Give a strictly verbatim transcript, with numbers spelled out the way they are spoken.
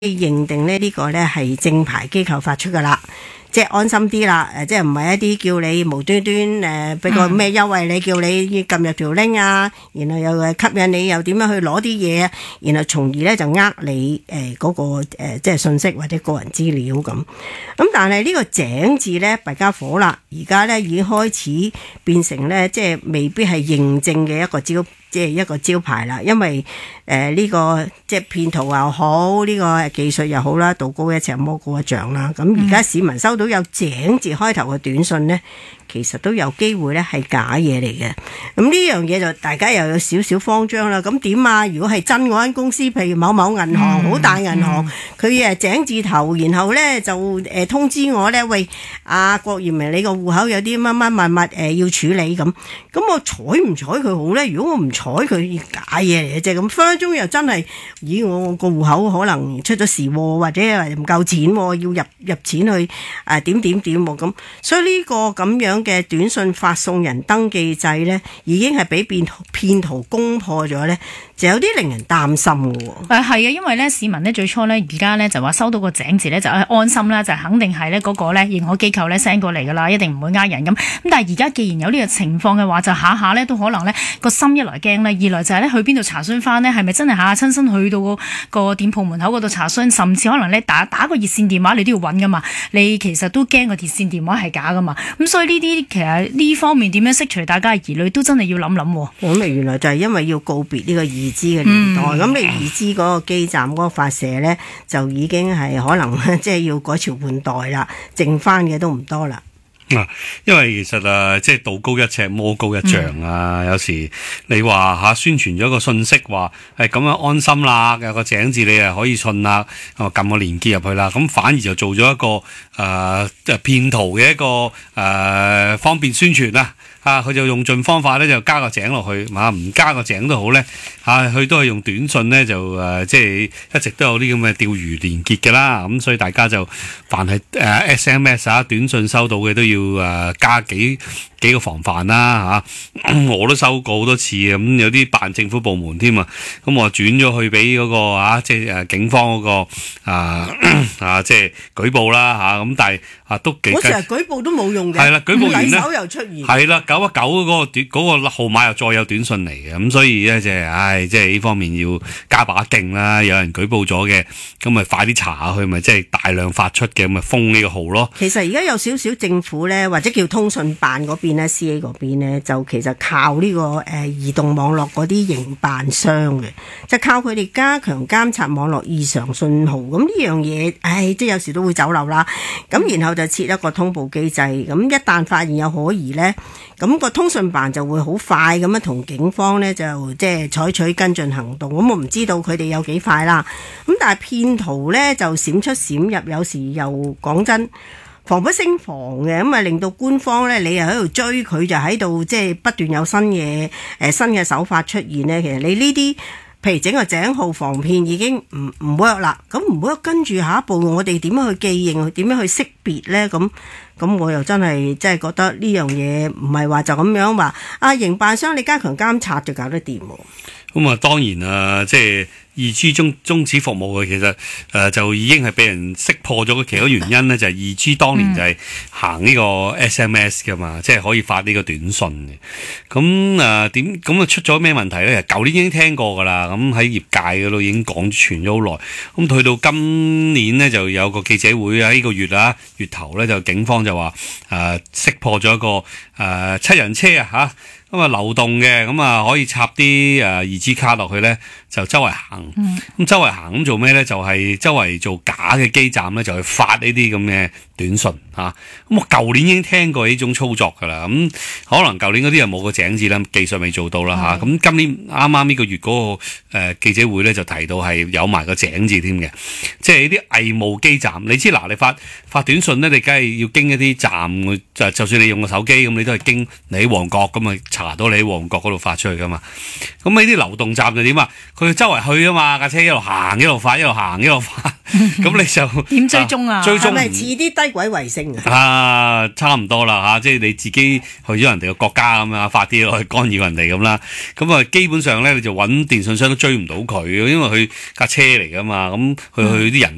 認定咧呢個咧係正牌機構發出噶啦，即係安心啲啦。誒，即係唔係一啲叫你無端端誒俾個咩優惠你，叫你撳入條 link 啊，然後又誒吸引你又點樣去攞啲嘢啊，然後從而咧就呃你誒嗰個誒即係信息或者個人資料咁。咁但係呢個井字咧弊家伙啦，而家咧已經開始變成咧即係未必係認證嘅一個招。即係一個招牌啦，因為誒呢、呃這個即係騙徒又好，呢、這個技術又好啦，道高一尺魔高一丈啦。咁而家市民收到有井字開頭嘅短信呢，其實都有機會咧係假嘢嚟嘅。咁呢樣嘢就大家又有少少慌張啦。咁點啊？如果係真嗰間公司，譬如某某銀行好、嗯、大銀行，佢誒、嗯、井字頭，然後咧就誒通知我咧，喂，阿郭艷明，你個戶口有啲乜乜物物誒要處理咁，咁我睬唔睬佢好咧？如果我唔睬佢，假嘢嚟嘅啫，咁分分鐘又真係，咦我個戶口可能出咗事，或者唔夠錢，要入入錢去誒、啊、點點點咁，所以呢個咁樣嘅短信發送人登記制呢，已經係俾騙騙徒攻破咗呢，就有啲令人擔心嘅喎。誒係啊，因為呢市民呢最初呢而家呢就話收到個井字呢就安心啦，就肯定係呢嗰個呢認可機構呢 send 過嚟㗎啦，一定唔會呃人咁。咁但係而家既然有呢個情況嘅話，就下下呢都可能呢個心一來驚呢，二來就係呢去邊度查詢翻呢？係咪真係下下親身去到個個店鋪門口嗰度查詢，甚至可能呢打打個熱線電話你都要揾㗎嘛？你其實都驚個熱線電話係假㗎嘛？咁所以呢啲其實呢方面點樣釋除大家嘅疑慮，都真係要諗諗。 咁咪原來就係因為要告別呢個二 G 嘅年代，咁、嗯、你二 G 嗰個基站嗰個發射呢，就已經係可能即係要改朝換代啦，剩翻嘅都唔多啦。 啊，因為其實啊，即係道高一尺，魔高一丈啊。嗯、有時你話吓、啊、宣傳咗個信息，話係咁樣安心啦，有個井字你啊可以信啦，咁啊撳個連結入去啦，咁反而就做咗一個誒誒騙徒嘅一個誒、呃、方便宣傳啦。啊！佢就用盡方法咧，就加個井落去，啊唔加個井都好咧，啊佢都係用短信咧，就誒、呃、即係一直都有啲咁嘅釣魚連結嘅啦。咁、啊、所以大家就凡係誒 S M S 啊短信收到嘅都要誒、呃、加幾幾個防範啦嚇、啊。我都收過好多次咁、嗯、有啲辦政府部門添啊，咁我轉咗去俾嗰、那個啊，即係誒警方嗰、那個啊啊即係舉報啦嚇。咁、啊、但係啊都幾我成日舉報都冇用嘅， 係啦，舉報完咧手又出現， 係啦。九一九嗰個短嗰個號碼又再有短信嚟嘅，咁所以咧即係，唉，即係呢方面要加把勁啦。有人舉報咗嘅，咁咪快啲查下佢，咪即係大量發出嘅，咁咪封呢個號咯。 其實而家有少少政府咧，或者叫通訊辦嗰邊咧 ，C A 嗰邊咧，就其實靠呢、這個誒、呃、移動網絡嗰啲營辦商嘅，就靠佢哋加強監察網絡異常信號。咁呢樣嘢，唉，即係有時都會走漏啦。咁然後就設一個通報機制，咁一旦發現有可疑咧。咁個通訊辦就會好快咁樣同警方呢，就即係採取跟進行動。咁我唔知道佢哋有幾快啦。咁但係騙徒呢，就閃出閃入，有時又講真防不勝防嘅，咁啊令到官方呢，你又喺度追佢，就喺度即係不斷有新嘢誒新嘅手法出現呢。其實你呢啲譬如整個井號防騙已經唔唔 work 啦，咁唔 work 跟住下一步我哋點樣去記認，點樣去識別呢？咁咁我又真係即係覺得呢樣嘢唔係話就咁樣話啊，營辦商你加強監察就搞得掂喎。 咁啊，當然啊，即係二 G 中終止服務嘅，其實誒、呃、就已經係俾人識破咗嘅其中原因咧，就係二 G 當年就係行呢個 S M S 噶嘛，嗯、即係可以發呢個短信嘅。咁誒點咁啊出咗咩問題咧？舊年已經聽過噶啦，咁喺業界嗰度已經講傳咗好耐。咁去到今年咧，就有個記者會喺呢個月啊月頭咧，就警方就話誒識破咗一個誒、呃、七人車啊嚇。咁啊流動嘅，咁啊可以插啲誒二 G 卡落去咧，就周圍行。咁、嗯、周圍行咁做咩咧？就係、是、周圍做假嘅基站咧，就去發呢啲咁嘅短訊嚇。咁、啊、我舊年已經聽過呢種操作㗎啦。咁、嗯、可能舊年嗰啲又冇個井字啦，技術未做到啦嚇。咁、嗯啊、今年啱啱呢個月嗰、那個誒、呃、記者會咧就提到係有埋個井字添嘅，即係呢啲偽冒基站。你知嗱，你發發短訊咧，你梗係要經一啲站，就就算你用個手機咁，你都係經你喺旺角咁啊。查到你喺旺角嗰度發出去噶嘛？咁呢啲流動站就點啊？佢周圍去啊嘛，架車一路行一路發，一路行一路發，咁你就點追蹤啊？ 追蹤係咪似啲低軌衛星啊？ 啊，差唔多啦嚇、啊，即係你自己去咗人哋嘅國家咁啊，發啲落去干擾人哋咁啦。咁啊，基本上咧你就揾電信商都追唔到佢，因為佢架車嚟噶嘛，咁佢去啲人。